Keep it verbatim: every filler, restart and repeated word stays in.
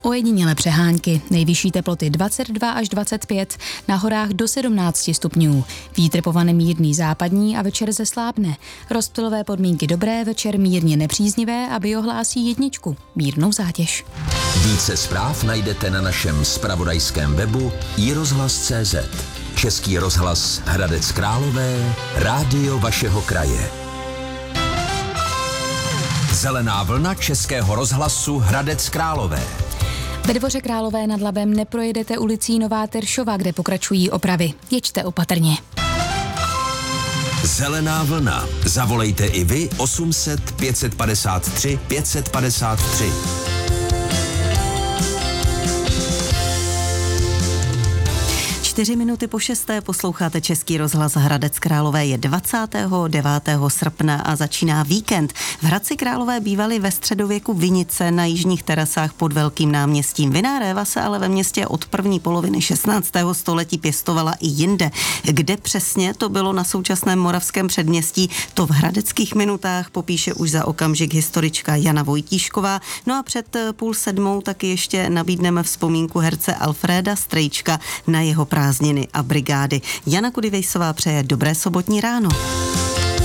Ojedinělé přehánky, nejvyšší teploty dvacet dva až dvacet pět, na horách do sedmnáct stupňů. Vítr povane mírný západní a večer zeslábne. Rozptylové podmínky dobré, večer mírně nepříznivé a biohlásí jedničku, mírnou zátěž. Více zpráv najdete na našem zpravodajském webu i rozhlas tečka cé zet. Český rozhlas Hradec Králové, rádio vašeho kraje. Zelená vlna Českého rozhlasu Hradec Králové. Ve Dvoře Králové nad Labem neprojedete ulicí Nová Teršova, kde pokračují opravy. Jeďte opatrně. Zelená vlna. Zavolejte i vy osm set pět padesát tři pět padesát tři. Čtyři minuty po šesté posloucháte Český rozhlas Hradec Králové. Je dvacátého devátého srpna a začíná víkend. V Hradci Králové bývaly ve středověku vinice na jižních terasách pod Velkým náměstím. Vinná réva se ale ve městě od první poloviny šestnáctého století pěstovala i jinde. Kde přesně to bylo na současném moravském předměstí, to v hradeckých minutách popíše už za okamžik historička Jana Vojtíšková. No a před půl sedmou taky ještě nabídneme vzpomínku herce Alfréda Strejčka na jeho prázdniny a brigády. Jana Kudivejsová přeje dobré sobotní ráno.